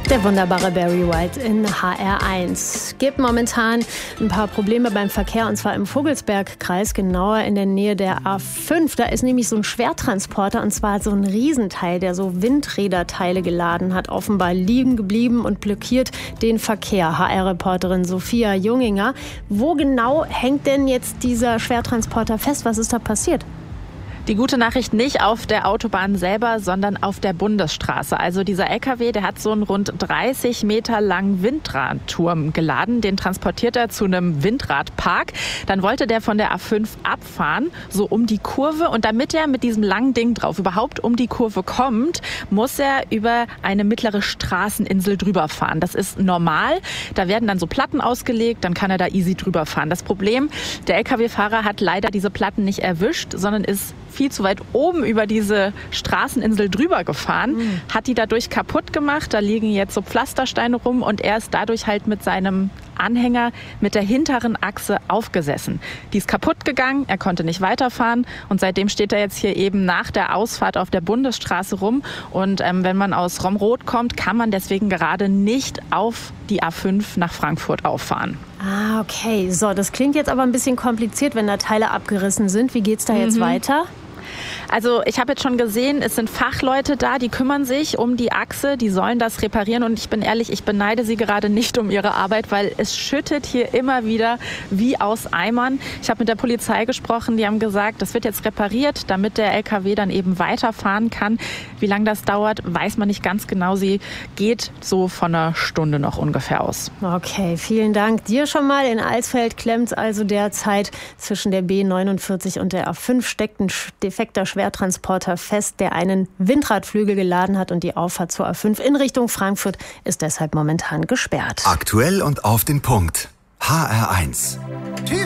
Der wunderbare Barry White in HR1. Es gibt momentan ein paar Probleme beim Verkehr, und zwar im Vogelsbergkreis, genauer in der Nähe der A5. Da ist nämlich so ein Schwertransporter, und zwar so ein Riesenteil, der so Windräderteile geladen hat, offenbar liegen geblieben und blockiert den Verkehr. HR-Reporterin Sophia Junginger. Wo genau hängt denn jetzt dieser Schwertransporter fest? Was ist da passiert? Die gute Nachricht nicht auf der Autobahn selber, sondern auf der Bundesstraße. Also dieser LKW, der hat so einen rund 30 Meter langen Windradturm geladen. Den transportiert er zu einem Windradpark. Dann wollte der von der A5 abfahren, so um die Kurve. Und damit er mit diesem langen Ding drauf überhaupt um die Kurve kommt, muss er über eine mittlere Straßeninsel drüber fahren. Das ist normal. Da werden dann so Platten ausgelegt, dann kann er da easy drüber fahren. Das Problem, der LKW-Fahrer hat leider diese Platten nicht erwischt, sondern ist viel zu weit oben über diese Straßeninsel drüber gefahren, hat die dadurch kaputt gemacht. Da liegen jetzt so Pflastersteine rum und er ist dadurch halt mit seinem Anhänger mit der hinteren Achse aufgesessen. Die ist kaputt gegangen, er konnte nicht weiterfahren und seitdem steht er jetzt hier eben nach der Ausfahrt auf der Bundesstraße rum. Und wenn man aus Romrod kommt, kann man deswegen gerade nicht auf die A5 nach Frankfurt auffahren. Ah, okay. So, das klingt jetzt aber ein bisschen kompliziert, wenn da Teile abgerissen sind. Wie geht's da jetzt weiter? Also ich habe jetzt schon gesehen, es sind Fachleute da, die kümmern sich um die Achse, die sollen das reparieren und ich bin ehrlich, ich beneide sie gerade nicht um ihre Arbeit, weil es schüttet hier immer wieder wie aus Eimern. Ich habe mit der Polizei gesprochen, die haben gesagt, das wird jetzt repariert, damit der LKW dann eben weiterfahren kann. Wie lange das dauert, weiß man nicht ganz genau. Sie geht so von einer Stunde noch ungefähr aus. Okay, vielen Dank dir schon mal. In Alsfeld klemmt also derzeit zwischen der B49 und der A5 steckt ein defekter Schwertransporter fest, der einen Windradflügel geladen hat und die Auffahrt zur A5 in Richtung Frankfurt ist deshalb momentan gesperrt. Aktuell und auf den Punkt. HR1.